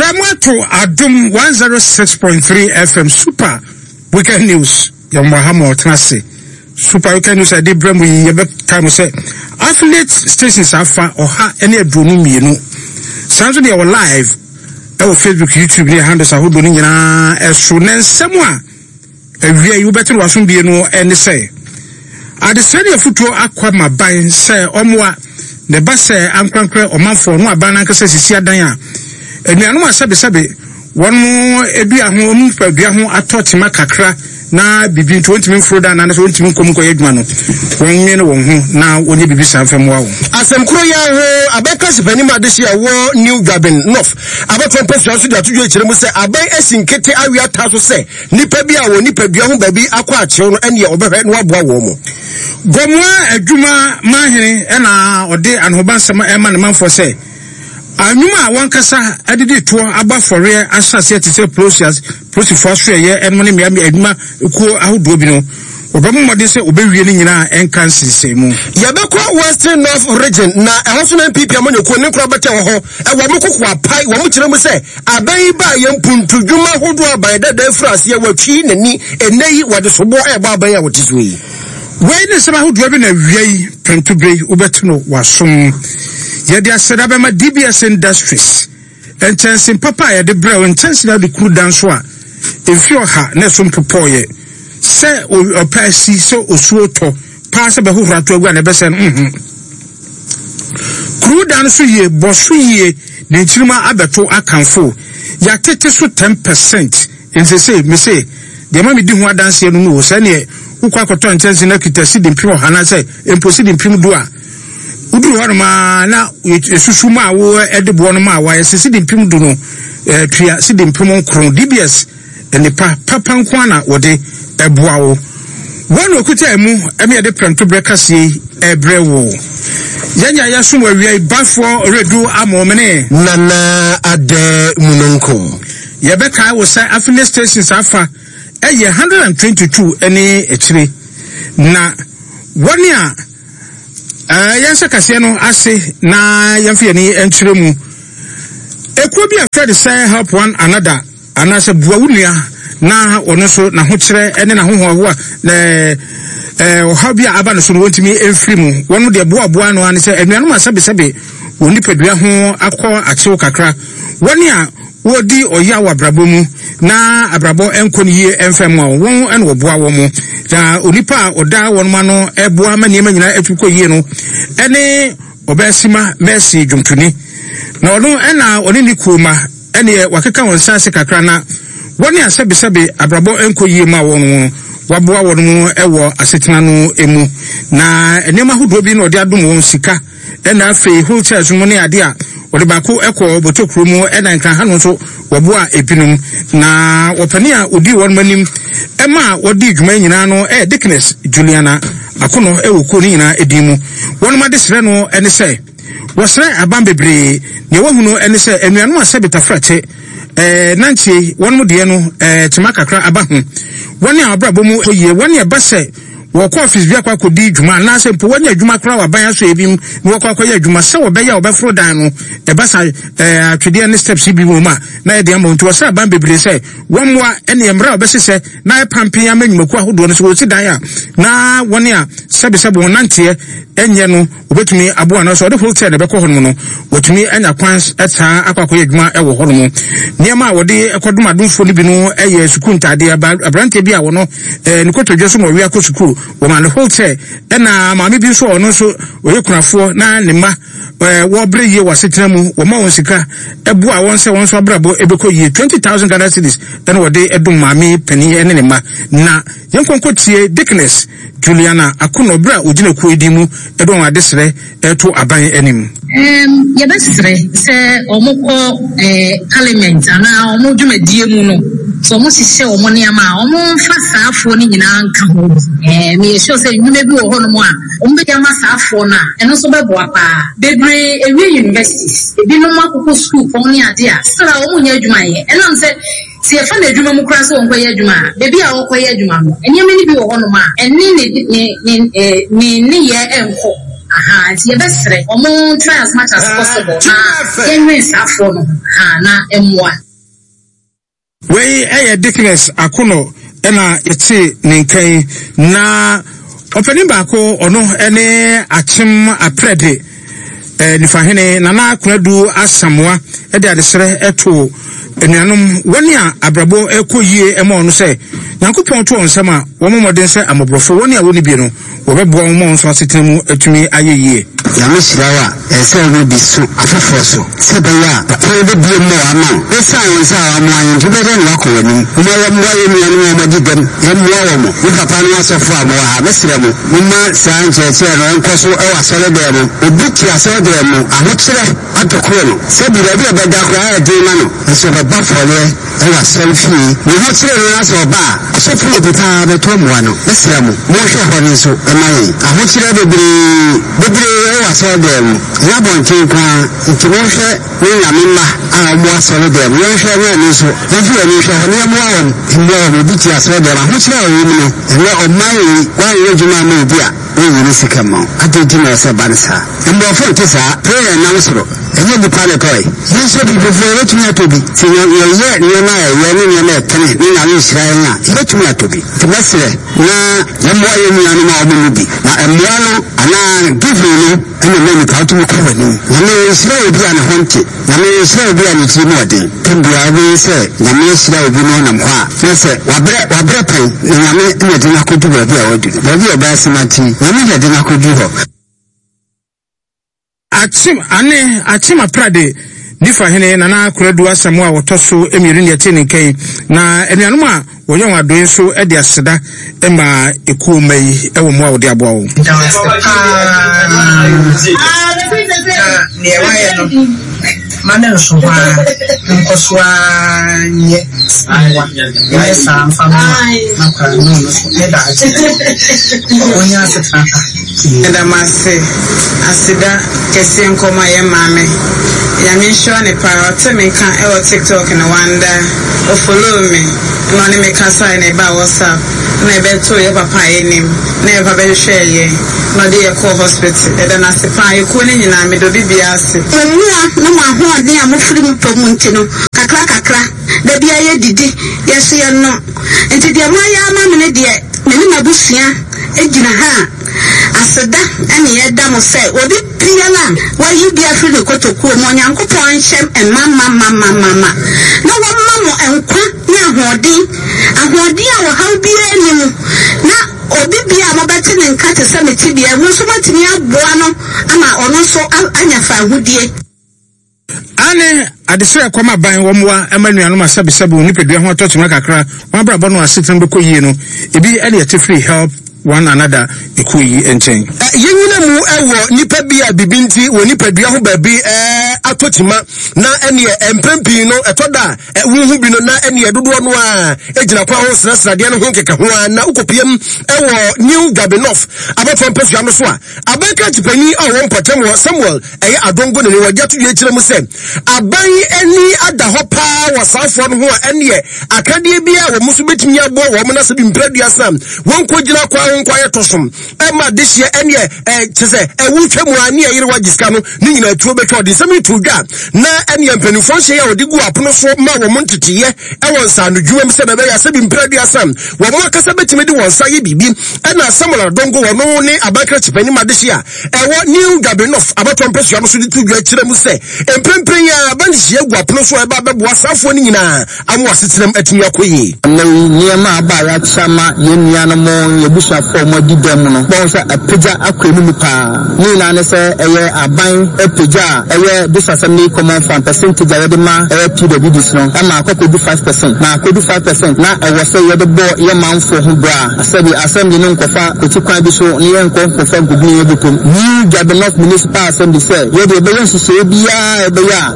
Bramwato Adum 106.3 FM Super Weekend News. Yamahamo Tnase. Super Weekend News I did Bram we time say affiliate stations are far or ha any drone me no. Sounds they are live. Our Facebook, YouTube, near handles are holding in a soon somewhere. Every you better was be no and say. At the study of football, aqua my buying say omwa the bus say I'm crankle or man for no banana says is here daya. And I know I sabi one more Ebia home for Biaho I taught him a kakra na between 20 minutes for and 20 minutes come Edmano. 1 minute now when you be something wow. As I'm crying, I bet us if any man this year war new Gabin North. I bet 1 person that you say, I buy a sinkete area tasso say, Nipabia or Nipabia baby aquacho and your overhead woman. Gomwa a Juma Mahini and or day and Hobansama Eman man for say. Anuma wankasa adidi to aba for real associate say process for year and money me aduma ku ahodo bi no obamu mode say obewie ni nyina enkansi say mu yabekwa Western North region na ehoso na MPP amonyoku ne kura bete ho e wo mokoko apai wo mo kire mu say abai ba yempuntu dwuma hodo abai da France ye watwi nani eneyi wode sobo e ba abai a wotiso yi we ne sema hodo bi na wiei pentubre ubetno wasom Yadi asedabema DBS Industries and chance in papa ya de brew and chance na the crew dance wa if you ha na some popoye say o pasi so osuoto pass be hu rato gwa na be say crew dance ye bosu ye ne nchirima abeto akanfo ya tete so 10% in say me say de ma me di ho dance ye no no say ne ukwa koto chance na kitasi de mpim ha na say impossible mpim do a Udru harma na esusuma wo edebo no ma wa yesisi di mpim do no tria si di mpim nkron DBS ene papa nkwana wode eboa wo wonu okuta emu eme ye de pranto brekase ebrewo yanya yasum awia bafo redu amomene nana ade munonkom yebeka wo say affiliate stations afa eye 122 ene ekire na woni a yansa kase no ase na yamfie ni entremu ekuo bi afred say help one another anase bua wunua na ono so na ho kire ene na hoho a na ha bia aba no so no wontimi enfrimu wono de boa no ane say enuanu asabesebe woni padua ho akọ achew kakra woni a wodi oya wabrabo mu na abrabo enkoni ye enfem a won ene oboa wo mu da onipa oda won ma no eboa ma niema nyina etuko yie no ene obesima mercy dwumtuni na ono ena oni ni kuma ene wakeka won sanse kakra na woni asebesebe abrabo enkoyie ma won waboa won mu ewo asetina no emu na enema hodo bi na ode adom won sika ena afi wheelchairs mu ne ade a ode bako ekọ botokru mu ena nkan hanu so waboa epinum na wopani a odi won manim ema wodi dwuma nyina no Dickness Juliana akono ewoko ni nyina edimu won ma de sere no ene se wosere aban bebre ne wahunu ene se enuanu asebeta frache nanchi won mu de no timakakra abahu won a abrabo mu oye won e base woko office bia kwa kodi dwuma na se mpo wanya dwuma kra wa ban aso ebim ni woko akoya dwuma se wo beya wo befro dan no e basa atwede ne steps bi mu ma na e de am nto wose aban bebre se wonwa ene emra obesese na e pampen amanyumaku ahodo no so wo si dan a na woni a sebe wonante enye no obetumi aboa no so de hotel de bekọ hono no wotumi anya kwans eta akwakoya dwuma e wo hono mo niam a wode ekodum adumfo ni bi no eye sukuntade abrante bi a wono ni kotodwe so mo wi akosukuru woman hotel na maami bi so ono so oyekunafo na ne ma wo bre ye wasetena mu wo ma won sika ebu a won se won so abrabo ebeko ye 20,000 Ghana cedis na wo de edum maami pani ene ne ma na yenkonko tie Dickness Juliana akono bra ogina ku edimu edon adesere eto aban enim yebesere se omukọ element ana omudwumadie mu no so mo sise omo ne ama omo mfa saafo ni nyina nka ho me sure say nyume bi wo ho no mo a omo be ama saafo na eno so bebo apa bebre ewi universities ebi no makoko school ko ni ade a sara omo nya adwuma ye enam se si e fa na adwuma mu kra so onko ye adwuma bebi a okoye adwuma no enyeme ni bi wo ho no ma eni ni ye enko It's your best friend. Try as much as possible. We Dickness Akuno ena eti ninkai na openi bako ono ene achim aprede nifahene nana kunadu asamwa ede adesere eto enuanom woni a abrabo ekoyie ema ono se Nyankopon to onsema wo momoden se amobrofo woni a woni bi no wo bebo wo mo nso asetemu atumi ayeyie Yamishirawa ese we bisu afofoso sebaya akwede bi mo ama esa yensa amwa njibere no akowani mo mwaye mi anu mo digam yemwa mo ni papa no asofo amwa ha mesremo mumma sanje che no enkoso e wasole de mo obuti asole de mo ahokyere atokoro no sebi da bi abeda kwa ya de ma no eso ba fole e wasole fi ni hokyere no aso ba asofo buta be to mo ano mesremo mo hwe hore so e mai ahokyere bebre wasole dem ya bonke kwa ntiwohwe ni nyamema a mo asole dem yo hwe ni so yefi ni hwe ni mo awon mo buti asole dem ahokyere o yimi no e o mai wa yejuma mo bia ni sikama adedina se bansa mbo fo tisa prayer na usoro enye di pale toy yeso bi before tumi atobi se ye ni na ye na tene ni na Israel na ye tumi atobi tebasre na yemmo ye ni anu ma omu bi na emwa no ana give no ene me ka tumi ko wani na Israel bi ana honte na Israel bi ana ti mo den tembia bi se na Israel bi no na mwa na se wabre pai na me ene di na ko du ba bi a wadu ba bi o ba simati na de na ko du ho achim aprade nifahene nana kuradu asamu a wotoso emiru ne tene kai na enuanom a wonyon adon so e de aseda ema ekuo mai e wo mu a wo de aboa wo ne waye no mana so ba nkoswa nye awa ya sa family na kwa no so ne da onya asefaka eda mase asida kesi nkoma ye mame ya me show ne parrot me kan e wo TikTok na wanda o follow me no ne me kasa na ba WhatsApp na e be to ye papa enim na e papa share ye no de ye call hospital eda na se pa ye ko ni nyina me do bibia ase enua no ma ho ade amofiri mu pomunti no kakra da bia ye didi yeso ye no enti de ma ya ma me de me ni mabusia ejina ha aseda ene ye da mo se obi pia na wa yi bia fi le kotokuo mo Nyankopon hyem mama na wo mamo enkwa ni ahodin a wo haw bia ni mu na obi bia mo beti ne nkate se meti bia wo so matini aboa no ama ono so anya fa hudie ane adesere kwama ban womwa emanuanom asabesabu nipedua ho atotuma kakra wa brabo no asetan beko yie no ebi ene yete free help one another ekuyi enchen yenyina mu ewo nipa bia bibinti wo nipa dua ho baabi atotima na ene empempi no etoda wuhu bi no na ene dodo no a ejina kwa ho srasrade no ho keka ho na ukopiem ewo New Gabinoff abaton pesua no so a abanka tipani a won potem wo Samuel adongo ne wadi atu ye kire mu se aban eni ada ho pa wasafo no ho ene akade bia wo muso betimi abo wo mo na se bi mpradua sam won ko gina kwa nkwaye tosom ema dehye ene chese ewutwa mu ani ayire wagiska no ni nyina tuo betwa de sami tudwa na ene mpanifo hye ya odigu apono so ma wo montetiye ewo nsa no dwuma mse bebe ya se bi mpradua sam wo mo akasa betimi de won sa ye bibi ena Samuel dongo wo no ne abakra chipani madehye a ewo New Gabinoff abaton pesua no so de tudwa kire mu se empempen ya bandihye gu apono so eba bebo asafo ni nyina amu asetenam atimi akoyi niema aba ya chama yenia no mo yebusa for mo didem no bonsa apeja akwenu mi pa ni na ne se eye aban apeja eye disasem ni common fan percentage ya de ma PWDs no ama akodu 5% na akodu 5% na ewo se ye de bo ye manfo ho bra asabi assembly no nkofa koti kwa bi so ni ye nkofa gugu ye bekom New Gabinoff municipal assembly se ye de be yense bia e be ya ye be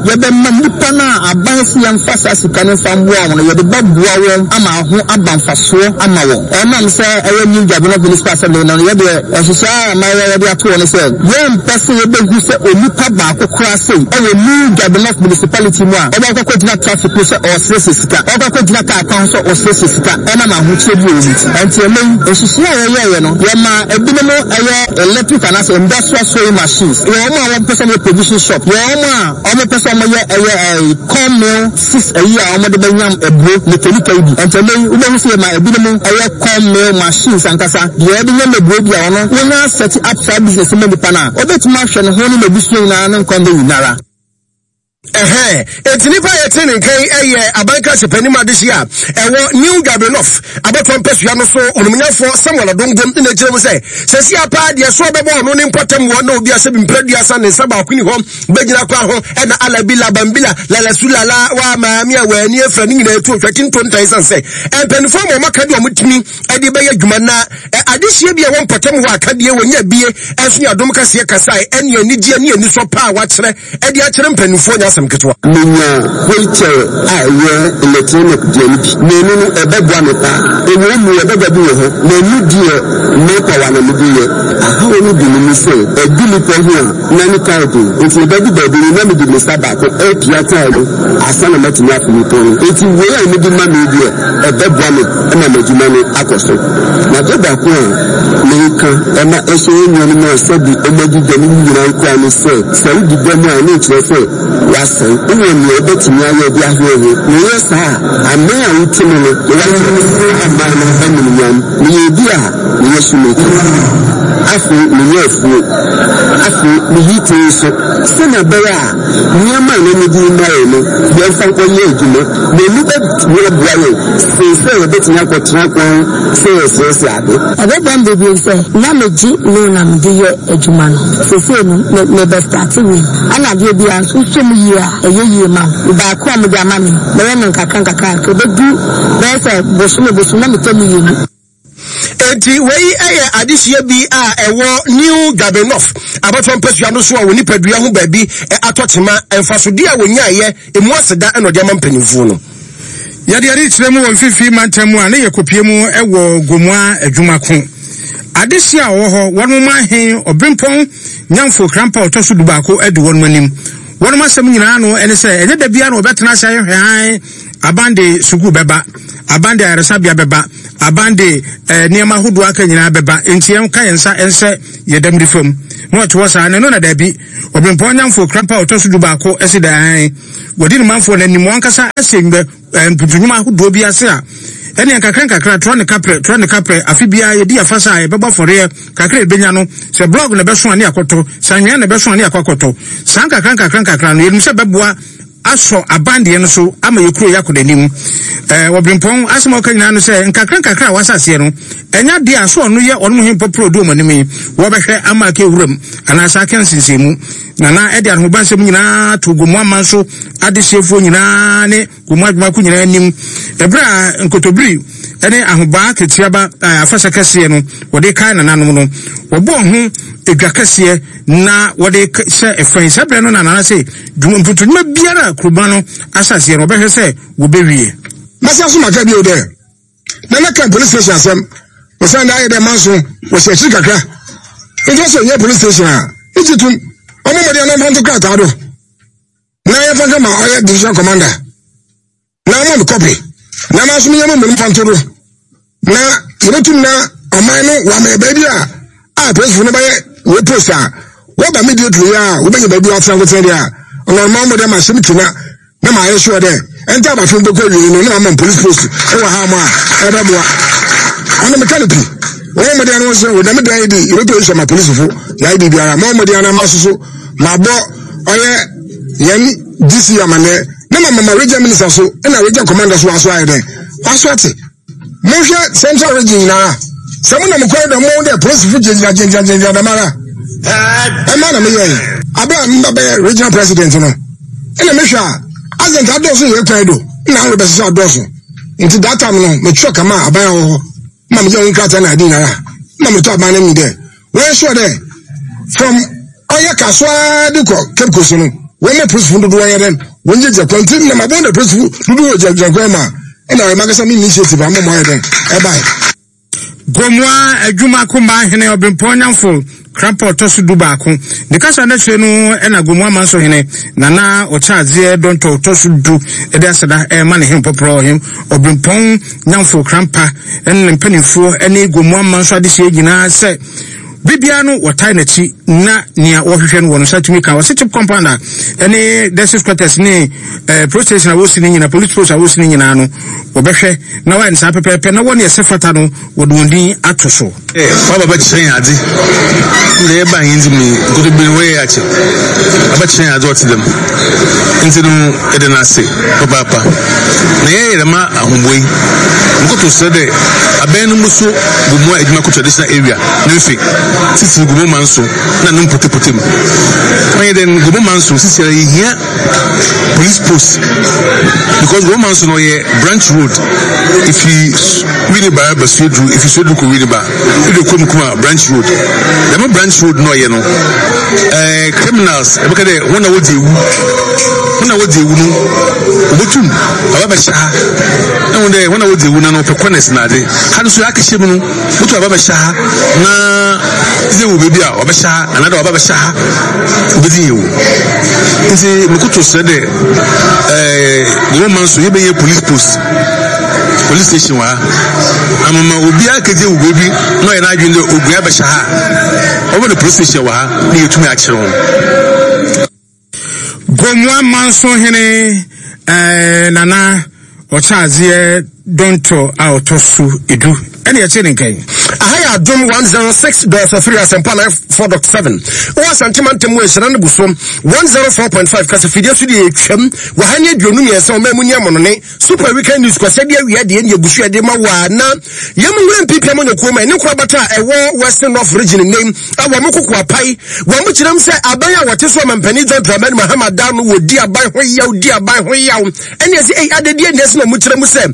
ama nipa na abansi ya mfasa sikane fambo awon ye de babua won ama ho abanfaso ama won enam se ewe new Gabon municipal assembly no ye de ehihia ama ye de ato won se ye mpese ye behu se onipa ba akokora se ewe new Gabon municipality mu a oba kokodina traffic se o stress sika oba kokodina ka kan so o stress sika ena ma ho chie bi o ni enti emen ehihia ye no ye ma ebino no eye electric and industrial sewing machines ye mo awon person provision shop ye mo a person mo ye corn mill 6 a year omo de benyam ebro mechanical bi entele ube hu se ma ebino mo corn mill machines ankasa ye de nyam ebro bi a ono we na set up side business me nipa na obetuma hwe no ho no mebusu na no nkonde winara eti nipa ye tene nkan eye abanka sepanima de hia ewo new Gabon abaton pesua no so onumunyafo Samuel Adongom ina kire mu se sesi apa de so bebo no ne importam wo na obi asebi mpradua ne saba akuni ho begina kwa ho na alabila bambila la sulala wa maami a wani efra ni nyina etu twati ntontan sanse empenfo mo makade omutimi ade be yadwuma na adehie bia won potam ho akade wonya bie enso ya dom kase kasai ene anigye ne ani so pa wa kire ade a kire mpenfo nya ketwa minya wheelchair aye electronic delivery nenu no ebegwa me pa ewu mu ebegwa bi ho nenu die me pa wa na mudiye aha woni bi ni se edili po ho na ni card enti ebedi bebi ni na me di saba ko epia card asana matini afuni to enti we a me di ma me die ebegwa me na majuma ni akoso na beba ko me ka na eso nyu no se bi ebedi de ni nyina ko ani se di demo ani kire se wase uwe ni ebetimi aye bi ahwe ni yesa ame a wutimi no amana family ni ebi a ni yesu me afu ni yefu afu ni hiti so sena bera ni ama na ni di na no ye fa ko ye ejuma ni lu be wo buaye se ebetimi akotra kon se ade abebam de bi se na meji no na mde ye ejuma no se no me be start wi ana de bi an so mu ya eye ma ba ko am de amami me me nkaka ko be du be se bosu na me temi yenu enti wei eye adehie bi a ewo new Gabon abaton pesua no so a woni padua ho ba bi atotema emfasodi a wonya ye emu aseda eno de mampanimfu no yade kire mu won fifi mantamu a ne yekopie mu ewo gomua adwuma ko adehie a wo ho won ma hen obrempon nyamfo krampa otoso du ba ko edi won manim won ma sem nyina no ene se enye da bia no obetena sha hwan abande sugu beba abande aresabia beba abande niema hodo aka nyina beba enti en kan ensa ense yedamri fam no to wasa ne no na da bi obrempon nyamfo krampa otoso du ba ko esi da han wodi no manfo na nim wankasa asembe mputunyuma hodo bi ase a ene kakra trone kapre afibia yedi afasa e beba fore kakra ebenya no se blog na beso ane akoto sanwe na beso ane akoto san kakra no yenu se beboa aso abande no so ama yekuro yakodanim obrimpon asema okanyina no se nkakra wasase no enya de aso no ye ono hempo prodo manimi wo behwe ama ke wuram ana sa kan sinsemu na ede arho bansem nyina to gomu amanso ade sefo nyina ne gomu adwuma ku nyina nim ebra nkotobri ene ahoba ketiaba afasa kase no wode kan na nanom no wobo ho edwa kase na wode se efan sabre no na se mputunuma biara kurban no asase no behwe se wo bewie masa so maka bi o de na kan police station asem o say na ayede manso wo se chi kakra njo so ye police station a ititum omo mo de na manto krata do na ye fa kama oye division commander na mo copy na ma so me mo mfanto do na yetum na oman no wa me ba bia a president no ba ye we post a wo ba immediately a wo ba ye ba bia afran ko dia ono mo de ma shim tuna na ma ye sure de enta ba fun beko wi no na ma police post e wa ha ma e da boa ana mechanic wo mo de no so wo da me da idi you so ma police fo ya idi biara mo de na ma so ma bo oye yen DC amane na ma region minister so na region commander so aso aye de aso ate mo hwe central region na samu na mko da mo de police fo jenja da mara e ma na me yen abra mba be regional president no ina me hwa azent adoso ye kwado na wo be so adoso nti that time no me chwa kama aban ho ma me yen krata na di na ma me to aban na mi de we sure there from oya kaswa diko kepko so no we me police fo do yen dem when you just continue my bond the principle to do your grandma and I magazine initiative I'm more than bye Gomwa adwuma komba hene obemponyamfo Crampo tosu dubako de kasa na hwe no na Gomwa manso hene nana o chaze donto tosu du e de asada e ma ne hem popro him obempon nyamfo Crampa en mpanifo ene Gomwa manso ade hye nyina se bibia no watai na chi na nia wo hwehwe no wono satumi ka wo chief compounder ene district quarters ni process na wo sini nyina police post wo sini nyina no wo behwe na wa nsa pepepe na wo ne sefata no wo dondin atoso baba ba chen ade le ba hinzi mi go to be we ache baba chen ade what them into no ede na se papa na ye ma ahomboi nko to se de aben no muso Gomwa eduma ko traditional area no fi sisi Gomwa manso na no potepotem when then Gomwa manso sisi here police post because Gomwa manso no ye branch road if you really buy a street road if you should look really bad you do come branch road the branch road no ye no criminals e be kade wona wodi ewu no obotum ababa sha na wona wodi ewu na no pekones na de hanu so akehye mu no mutu ababa sha na ze wo bebi a obesha anada obaba sha obedi ewu nti mukuto se de Gomwa manso ye be ye police post police station wa amama obi akeje wo bebi no ye na adwinde ogun abesha ha obo the police station wa na yetumi a kire won Gomwa manso hene nana ochaze donto a otosu edu ene ya chene nkai ahaya dom 106.3 asempana 4.7 o santimantem we hira ne busom 104.5 kasa fidie so de etwam wa hanye duonu yesa o mamu nyamono ne super weekend news kwase de awia de ne busu de ma wa na yemwura mpipia mo ne koma ne kwa bata ewo western north region name awa mokoko apai wa mo kiram se aban a wote so mampani John Dramani Muhammad Dano wodi aban ho yaw ene ese adede ne se no mo kiram se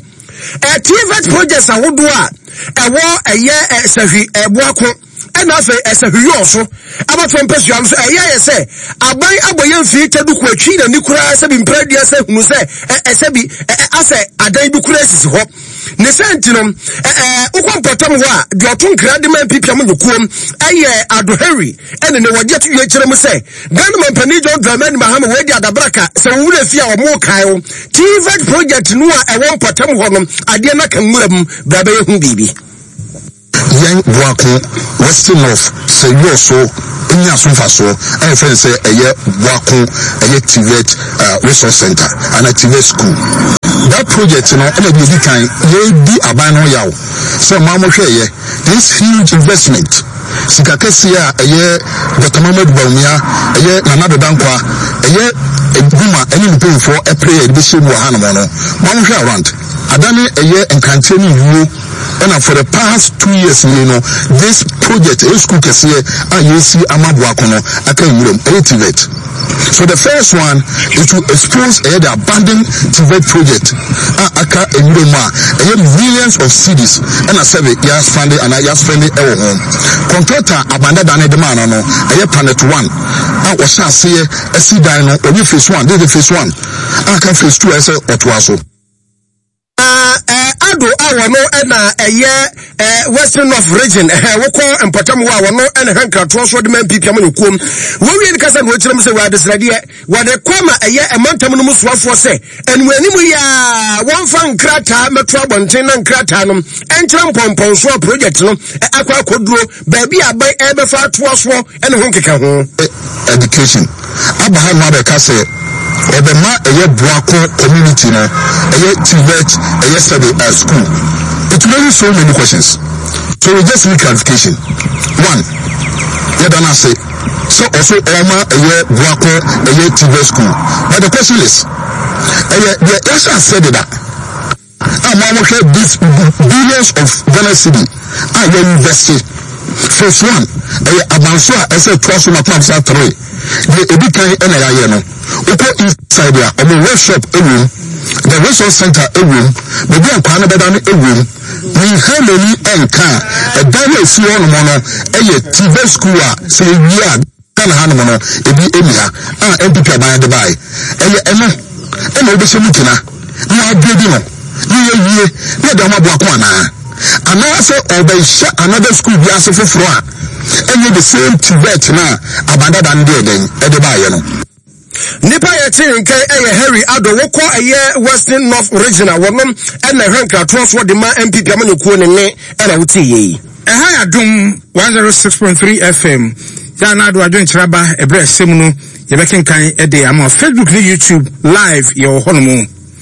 TVET projects ahodo a ewo eye safi eboako ena afa esafi yoso abato mpesua so eye se aban aboye mfi teduku atwi na nikura se bi mpradia se hunu se esebi ase adan bi kura sisi ho ne sentino ukompotam ho a de oton kradman pipia mo nokuom eye adoheri ene ne wode to yekire mu se Ghana Mpani John Dramani Muhammad wedi adabraka se wura fi a omo kai o TVET project no a ewo mpotam ho no ade na kan muram baba ye hu bibi yan Boako Western North say you so nya so faso and friend say eye Boako eye TVET resource center and a TVET school that project no e be kan ye bi aban no yawo so ma mo hwe ye this huge investment sikakasia eye Dr. Mohamed Bawumia eye Nana Dankwa eye Guma any mpemfo e prayer be shemu ha no no ma mo hwe around adane eye enkanteni wu. And for the past 2 years, this project is school here. You see, Amabuakono, TVET. So the first one is to expose the abandoned TVET project. Aka millions of CDs and a survey yes funded and I just funded our home. Contractor abandoned the man no. Planet 1. I was say a C dino or phase 1. This is phase 1. I can phase 2 as a ado awo no na Western North region woko empatam wo awo no na hanka to so de man pipia mo nokuom wo wi ni kasa no kirem se wa desrade wa de kwama emantam no musoafo se enwani mu ya won fa nkrata meto abonten na nkrata no enkyerem pompon so project no akwa koduro ba bi abai ebefa to so na ho nkeka ho education Abraham Mabeka say Ebema eye Boako community no eye TVET eye study at school. It raises so many questions. So we just need clarification. One, Yadana say so also Oma eye Boako eye TVET school. But the question is the answer said that Mama had this billions of Ghana cedi are invested. First one Abanswa ese twaso matapsa 3 the edikan ena no uko inside there on the workshop room the resource center room maybe an beda no room we have many enka a dawe si on mono TVET school a say we are kan han mono ebi emia MPP by the by eno ena obese mukina na adwedi no ye na de ma boako ana say obesha another school bi asefo fro a enye the same TVET na abanda dan de den e de ba ye no nipa yeti nke eye Harry Ado woko eye Western North Regional wonom ena hwenka transfer de ma MPP amanyekuo ne ena wuti yi ha ya dum 106.3 FM ya na do adwen kiraba ebre sem no ye bekenkan e de ama Facebook ni YouTube live ye honomu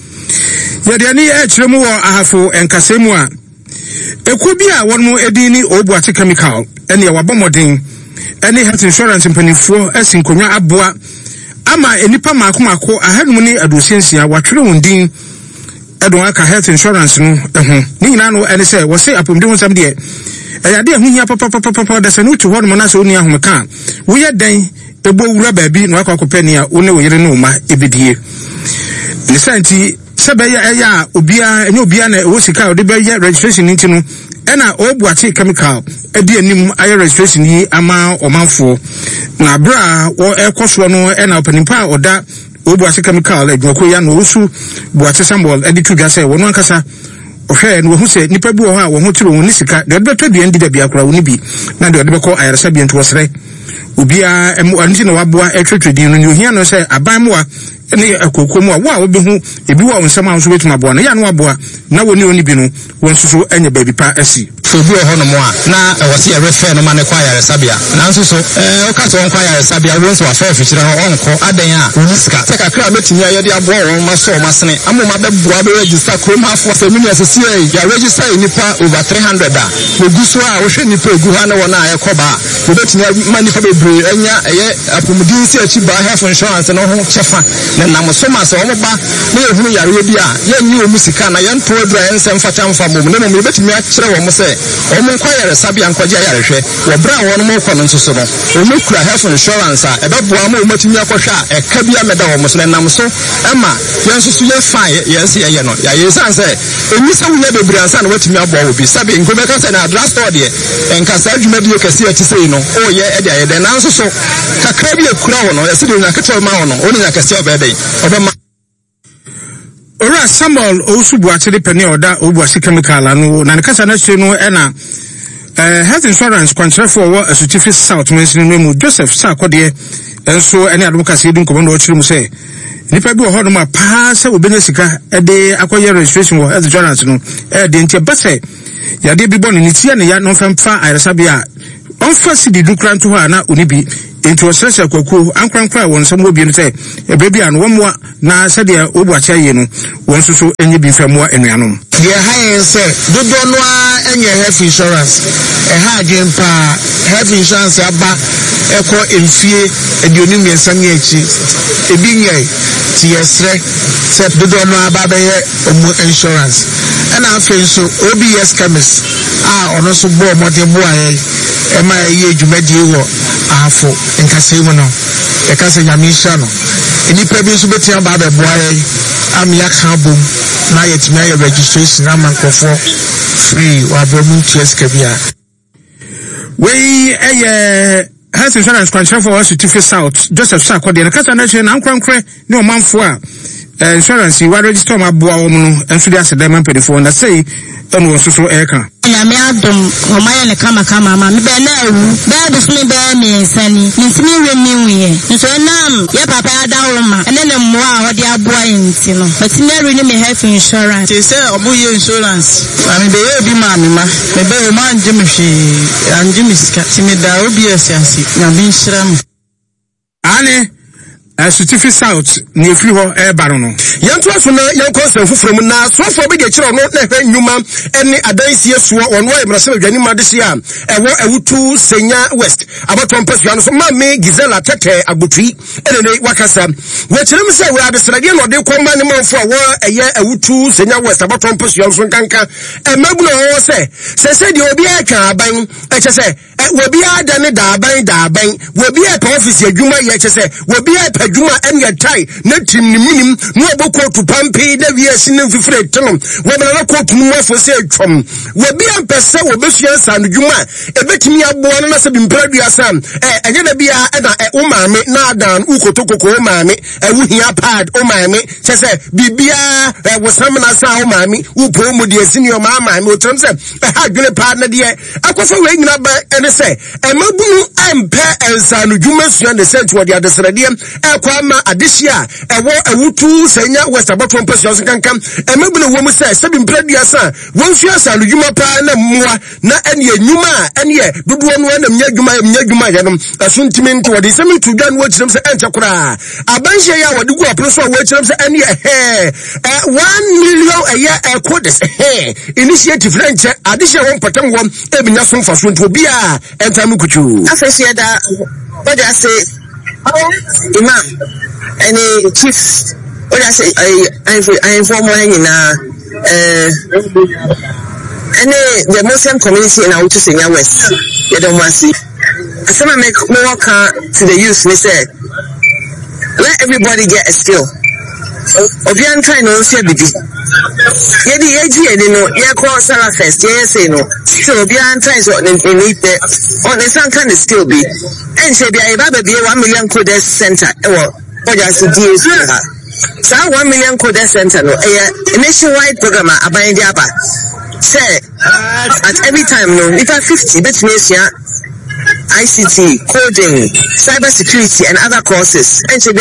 ye de ani e kiremu wo ahafo enkasemu a ekubi a wonmu edini Obuate chemical ene ye wabomodin ene health insurance mpanifo asinkonwa aboa ama enipa makomako ahanum ni adosensia watwere wondin edon aka health insurance no eho ni nyina no ene se wo se apomde ho sam de eyade ehu hia papa da sanu tu hono na so ni ahomeka wo ye den ebo wura baabi no akokopani a wo ne wo yere no ma ebidie ni santi sebe ya obia enye obia na wo sika ode be registration nti no ena Obuate chemical edi anim aye registration yi ama omanfo na bra wo ekoso no ena opanimpa oda Obuate chemical adwoko ya no osu Buate symbol edi tuga say wono ankasa ohwe no hu se nipa bi wo ha wo ho tiro woni sika de beto dua ndi da bia kora woni bi na de be ko ayaresa bi nto wosre obia emu anti no waboa etwetwedi no ni ohia no say aban moa ene akokomu a wo a obehu ebi wo nsema nso betuma boa na ya no waboa na woni oni bi no won susu enye baabi pa asi so bi ho no mo a na wose ye refer no ma ne kwa yare sabia na nso so o ka so kwa yare sabia won so afa fichira ho onko adan a woni sika se kakra metimi aye de aboa won ma so ma sene amoma be boa be register krom afo se mini asesi ya register nipa over 300 a oguso a wo hwe nipa egu ha na wona aye koba wo betimi ma nipa bebre anya eye apomudin si achi ba health insurance no ho chefa na namosoma se omo ba na ehunu yare bi a ye nyi o musika na ye nto adra ensem facha mfa mom na mo betimi a kire wo mo se omo kwa yare sabia nkwaje yare hwe wo bra won mo kɔ no nso so no omo kura health insurance a ebeboa mo matimi akɔhwe a ɛka bia meda wo mo so na nam so ema ye nso so ye fine ye se ye no ya ye san se emi se wo ye bebre ansa na watimi abɔ wo bi sabi nkome ka se na last store de enkasa adwuma bi okasi achi sei no o ye ede aye de na nso so kakra bi ekura wo no ye se de nya ketewa ma wo no oni nya kasi obede obema ora Samuel Osu Buate de pene oda Obuate chemical anu na nkasa na se no ena health insurance kwantrefo wo Asutifi South mention mu Joseph Sakode enso ene advocate edin komondo o chiri mu se nipa bi wo ho no ma pa se obenya sika ede akoye registration wo health insurance no de ntia base ya de bi bonu ni tia ne ya no famfa ayresabia onfa sidi dukran to ha na onibi into sese kwaku ankrankra won sam obi no say ebebi an womwa na sede Obuate aye no won susu enye bi famwa enuanom de ha se dodo no a enye health insurance ha adwempa health insurance aba eko emfie eduonu miensan echi ebi nye ti yesre se dodo no aba be omu insurance na afen so OBS chemist ono so bo modern bo aye ema ye dwumadi wo afo nkase mu no e ka se nyamisha no enipa bi so betia ba be boa ye am ya ka bom na yetimi aye registration na mankofo free wa bomu ties kabia we health insurance contract for Asutifi South Joseph Sakode na kasa na che na ankrankre ne omanfo a insurance wa register ma boa wo no enso de aseda man pedifo na say eno wo so eka nyame adom omaye ne kama ma me be na awu be do so me be me nsani ntimi remi wiye nso nam ye papa ada wo ma ene ne mmo a hode aboa enti no batimi ri ne me health insurance te say obo ye insurance ami be ye bi ma me be o ma anje me hwe anje me sika ti me da obi asiasi na bi nhyiram ane Asutifi South ni efiri ho baro no yanto aso na yanko sanfufuru na sofo be ge kire no na hwe nnwuma ene adansi esuo ono wa imrase adwani ma de sia ewo ewutu Senya West abaton pasu ano so ma me Gizela tete agbotui ene ne wakasa we kire me se we adesrade no de komba ne manfo wo eye ewutu Senya West abaton pasu ano so nkanka mabuno wo se de obi aka aban eche se we bi ada ne da aban we bi e office adwuma ye eche se we bi e adwuma enye tai na tim ni minim no oboku coat pampi da wie sinin fifre tenom wobena na coat mu afo se atwom wobi ampese wobesua sanu dwuma ebetimi aboa no na se bimpradua sam enye na bia na o maame na adan ukotokoko o maame wuhia pad o maame chese bibia wosam na sa o maame upo mu de senior maame o trom se ha dwene pad na de akwafa we nyina ba ene se emabunu ampe ensanu dwuma sua de se two de adesrade ekwa ma adehia ewo awutu senya west abato mpasua so kankan emabunu wo mu se bimpradua sa wonsua sanu dwuma pa na mmoa na ene enyuma ene dodo no na mnya dwuma yanom asuntimi nto wode semi to dwan wo kyerem se enche kora abanhye ya wode gu apro so wo kyerem se ene 1 million a year codes initiative French addition won patam won ebinya so mfaso nto bia entamu kuchu afesia da what I say imam any chief what I say I inform one na the Muslim community in our Senior West you don't want to see some make more to the youth me say let everybody get a skill obian try no see bibi yedi yeji no ye call Sarah first ye say no so obian try so need the on the san kind of skill be and say be aba be 1 million coders center what just do so 1 million coders center no a nationwide program aban dia ba say at every time no if 50 bet me ICT, coding, cyber security, and other courses. And so, in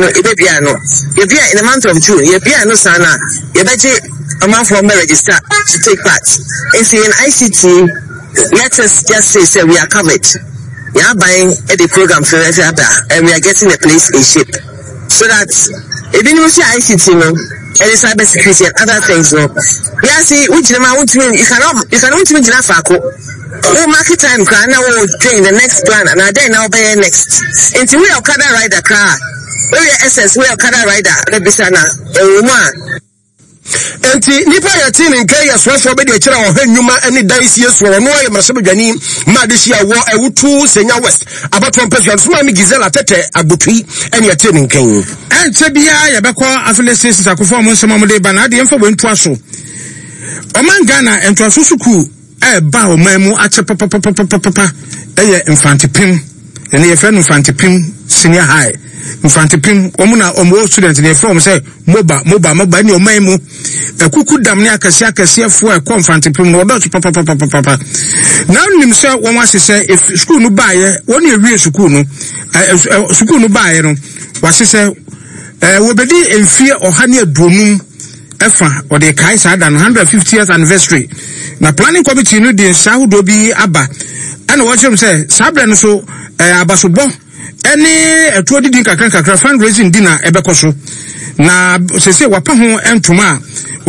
the month of June, sana, a month from register to take part. And see, in ICT, let us just say we are covered. We are buying the program for and we are getting the place in shape. So that, even if you ICT, and cyber security and other things, we are see which you cannot even market time can now train the next plan and then now buy next. Until we are Kada rider car. We are SS, we are Kada rider, Rebisana, a woman. Enti nipa ya tin nke ya so be de kira wo hanyuma ene dice yeso no ya masebadwani ma de hia wo awutu senya west abato mpesua so ma mi gizela tete agbotui ene ya tin nkan ente bia ya bekọ affiliates akofo mo nsema mo de ba na de mfa wentu aso omangana ento aso suku ba o mamu ache papa eye infantipim ene ye fe no infantipim senior high infantipim omuna omo student ne from say moba ni omamu akuku dam ne akase fo e infantipim no do papa now nim say won wase say if school no baaye won e wie school no baaye no wase say wo bedi enfie ohane adonum efa or the kai sa dan 150th anniversary na planning committee no de shahudo bi aba and what you say sabre no so abasobo any eto didi kakra fundraising dinner ebekoso na sese wapa ho entoma